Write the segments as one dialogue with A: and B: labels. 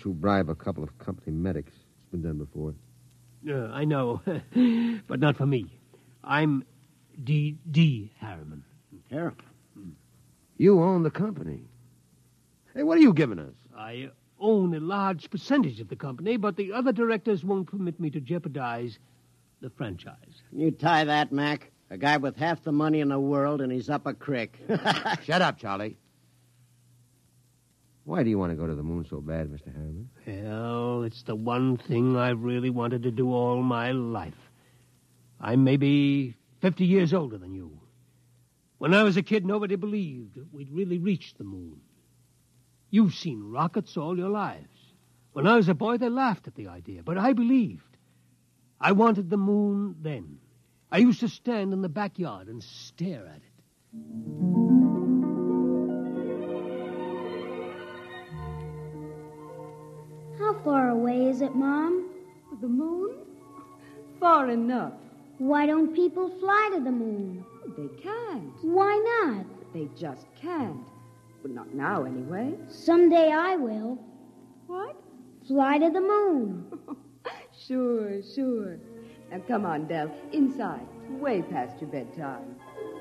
A: to bribe a couple of company medics. It's been done before.
B: I know, but not for me. I'm D. Harriman.
A: Harriman? You own the company. Hey, what are you giving us?
B: I own a large percentage of the company, but the other directors won't permit me to jeopardize the franchise.
C: You tie that, Mac. A guy with half the money in the world, and he's up a creek.
A: Shut up, Charlie. Why do you want to go to the moon so bad, Mr. Harriman?
B: Well, it's the one thing I've really wanted to do all my life. I'm maybe 50 years older than you. When I was a kid, nobody believed we'd really reach the moon. You've seen rockets all your lives. When I was a boy, they laughed at the idea, but I believed. I wanted the moon then. I used to stand in the backyard and stare at it.
D: How far away is it, Mom?
E: The moon? Far enough.
D: Why don't people fly to the moon?
E: They can't.
D: Why not?
E: They just can't. But not now, anyway.
D: Someday I will.
E: What?
D: Fly to the moon.
E: Sure. Now, come on, Del. Inside. Way past your bedtime.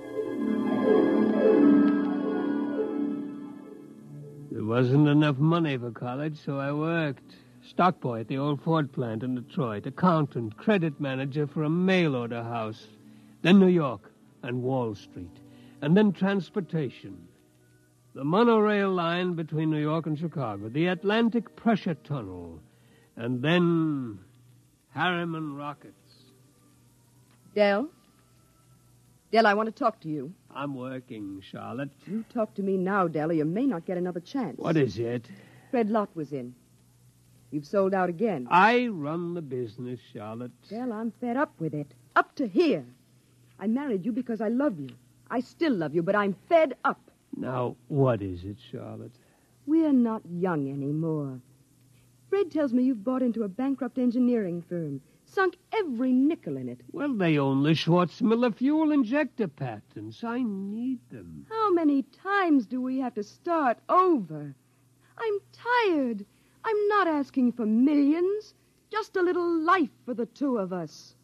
B: There wasn't enough money for college, so I worked. Stock boy at the old Ford plant in Detroit. Accountant, credit manager for a mail order house. Then New York and Wall Street. And then transportation. The monorail line between New York and Chicago. The Atlantic Pressure Tunnel. And then Harriman rockets.
E: Del? Del, I want to talk to you.
B: I'm working, Charlotte.
E: You talk to me now, Del, or you may not get another chance.
B: What is it?
E: Fred Lott was in. You've sold out again.
B: I run the business, Charlotte.
E: Del, I'm fed up with it. Up to here. I married you because I love you. I still love you, but I'm fed up.
B: Now, what is it, Charlotte?
E: We're not young anymore. Fred tells me you've bought into a bankrupt engineering firm, sunk every nickel in it.
B: Well, they own the Schwarzmiller fuel injector patents. I need them.
E: How many times do we have to start over? I'm tired. I'm not asking for millions. Just a little life for the two of us.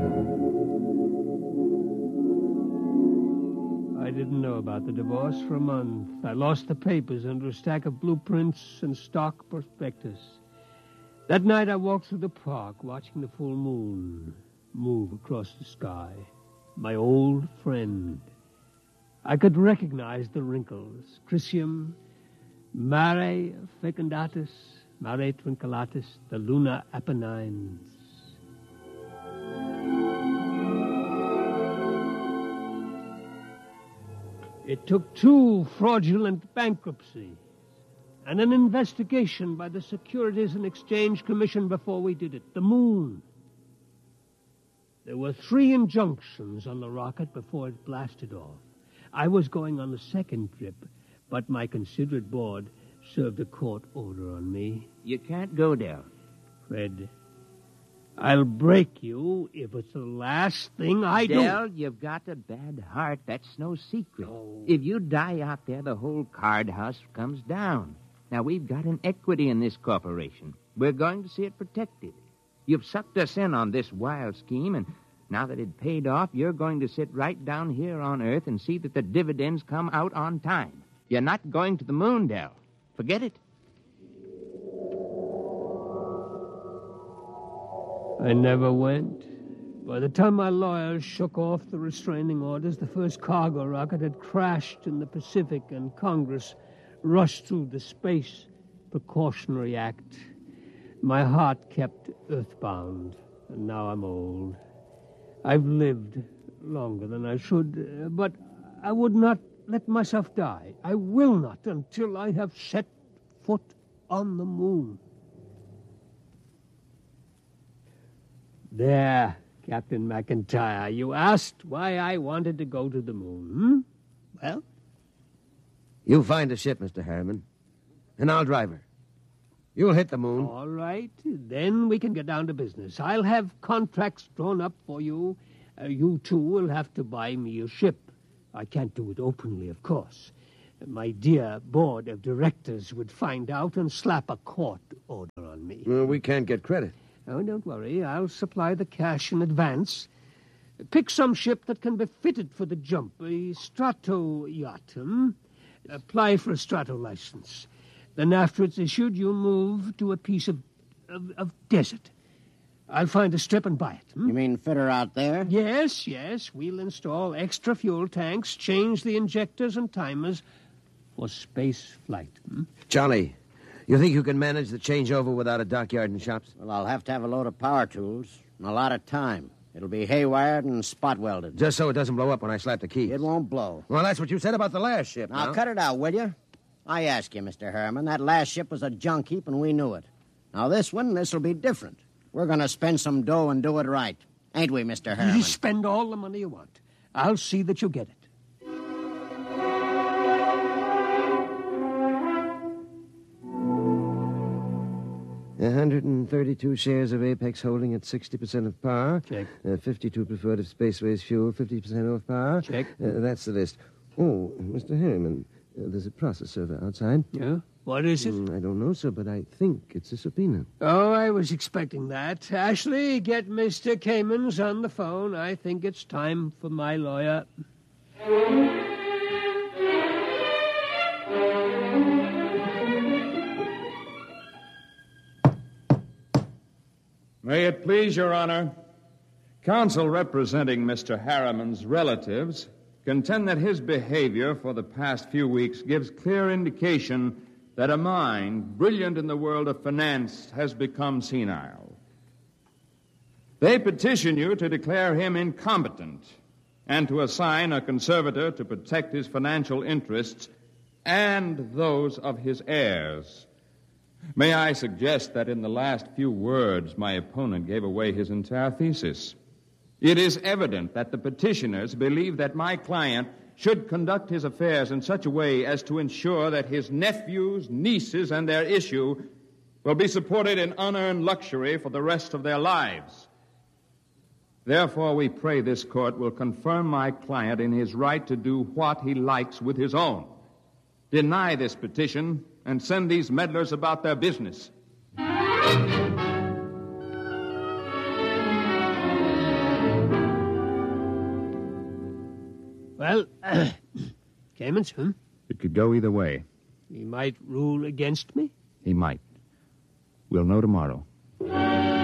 B: I didn't know about the divorce for a month. I lost the papers under a stack of blueprints and stock prospectus. That night I walked through the park, watching the full moon move across the sky. My old friend. I could recognize the wrinkles. Crisium, Mare fecundatus, Mare twinkulatus, the lunar Apennines. It took 2 fraudulent bankruptcies and an investigation by the Securities and Exchange Commission before we did it. The moon. There were 3 injunctions on the rocket before it blasted off. I was going on the second trip, but my considerate board served a court order on me.
F: You can't go there.
B: Fred, I'll break you if it's the last thing I do.
F: Del, you've got a bad heart. That's no secret.
B: No.
F: If you die out there, the whole card house comes down. Now, we've got an equity in this corporation. We're going to see it protected. You've sucked us in on this wild scheme, and now that it paid off, you're going to sit right down here on Earth and see that the dividends come out on time. You're not going to the moon, Del. Forget it.
B: I never went. By the time my lawyers shook off the restraining orders, the first cargo rocket had crashed in the Pacific, and Congress rushed through the Space Precautionary Act. My heart kept earthbound, and now I'm old. I've lived longer than I should, but I would not let myself die. I will not until I have set foot on the moon. There, Captain McIntyre, you asked why I wanted to go to the moon. Well?
A: You find a ship, Mr. Harriman, and I'll drive her. You'll hit the moon.
B: All right, then we can get down to business. I'll have contracts drawn up for you. You two will have to buy me a ship. I can't do it openly, of course. My dear board of directors would find out and slap a court order on me.
A: Well, we can't get credit.
B: Oh, don't worry. I'll supply the cash in advance. Pick some ship that can be fitted for the jump. A Strato yacht, Apply for a Strato license. Then after it's issued, you'll move to a piece of desert. I'll find a strip and buy it.
C: You mean fit her out there?
B: Yes. We'll install extra fuel tanks, change the injectors and timers for space flight.
A: Charlie, you think you can manage the changeover without a dockyard and shops?
C: Well, I'll have to have a load of power tools and a lot of time. It'll be haywired and spot welded.
A: Just so it doesn't blow up when I slap the key.
C: It won't blow.
A: Well, that's what you said about the last ship.
C: Now, cut it out, will you? I ask you, Mr. Harriman, that last ship was a junk heap and we knew it. Now, this'll be different. We're going to spend some dough and do it right. Ain't we, Mr. Harriman?
B: You spend all the money you want. I'll see that you get it.
A: $132 shares of Apex Holding at 60% of par.
B: Check.
A: 52 preferred of Spaceways Fuel, 50% off par.
B: Check.
A: That's the list. Oh, Mr. Harriman, there's a process server outside.
B: Yeah? What is it?
A: I don't know, sir, but I think it's a subpoena.
B: Oh, I was expecting that. Ashley, get Mr. Kamens on the phone. I think it's time for my lawyer.
G: May it please your honor, counsel representing Mr. Harriman's relatives contend that his behavior for the past few weeks gives clear indication that a mind brilliant in the world of finance has become senile. They petition you to declare him incompetent and to assign a conservator to protect his financial interests and those of his heirs. May I suggest that in the last few words, my opponent gave away his entire thesis. It is evident that the petitioners believe that my client should conduct his affairs in such a way as to ensure that his nephews, nieces, and their issue will be supported in unearned luxury for the rest of their lives. Therefore, we pray this court will confirm my client in his right to do what he likes with his own. Deny this petition and send these meddlers about their business.
B: Well, Kamens,
G: It could go either way.
B: He might rule against me.
G: He might. We'll know tomorrow.